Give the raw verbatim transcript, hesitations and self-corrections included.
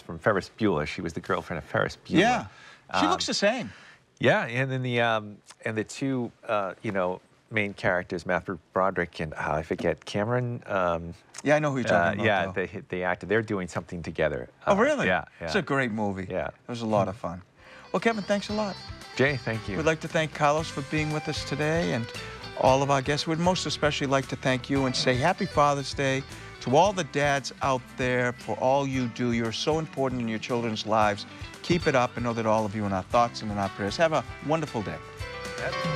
from Ferris Bueller. She was the girlfriend of Ferris Bueller. Yeah, she um, looks the same. Yeah, and then the um, and the two uh, you know main characters, Matthew Broderick and uh, I forget Cameron. Um, yeah, I know who you're talking uh, about. Yeah, though. they they acted. They're doing something together. Oh, Uh, really? Yeah, yeah. It's a great movie. Yeah, it was a lot of fun. Well, Kevin, thanks a lot. Jay, thank you. We'd like to thank Carlos for being with us today, and all of our guests. We'd most especially like to thank you and say Happy Father's Day to all the dads out there for all you do. You're so important in your children's lives. Keep it up and know that all of you in our thoughts and in our prayers. Have a wonderful day.